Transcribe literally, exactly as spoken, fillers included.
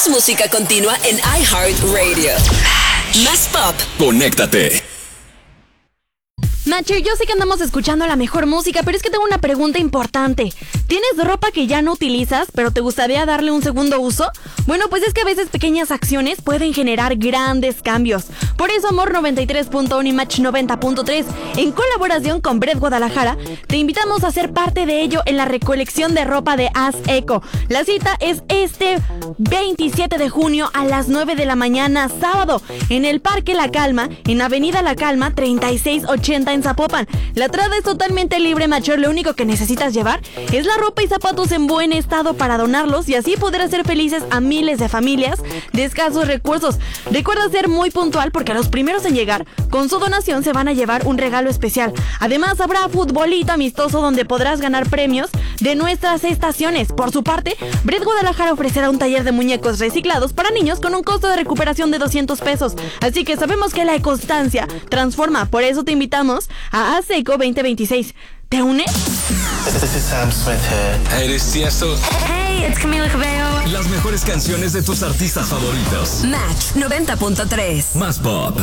Más música continua en iHeartRadio. Más pop. Conéctate. Nacho, yo sé que andamos escuchando la mejor música, pero es que tengo una pregunta importante. ¿Tienes ropa que ya no utilizas, pero te gustaría darle un segundo uso? Bueno, pues es que a veces pequeñas acciones pueden generar grandes cambios. Por eso Amor noventa y tres punto uno y Match noventa punto tres, en colaboración con Bread Guadalajara, te invitamos a ser parte de ello en la recolección de ropa de Haz Eco. La cita es este veintisiete de junio a las nueve de la mañana, sábado, en el Parque La Calma, en Avenida La Calma, treinta y seis ochenta en Zapopan. La entrada es totalmente libre, macho. Lo único que necesitas llevar es la ropa y zapatos en buen estado para donarlos y así poder hacer felices a miles de familias de escasos recursos. Recuerda ser muy puntual porque los primeros en llegar con su donación se van a llevar un regalo especial. Además habrá futbolito amistoso donde podrás ganar premios de nuestras estaciones. Por su parte, Bread Guadalajara ofrecerá un taller de muñecos reciclados para niños con un costo de recuperación de doscientos pesos. Así que sabemos que la constancia transforma. Por eso te invitamos a Haz Eco veinte veintiséis. ¿Te unes? This is Sam Smith here. Hey, this is Tiesto. Hey, it's Camila Cabello. Las mejores canciones de tus artistas favoritos. Match noventa punto tres. Más pop.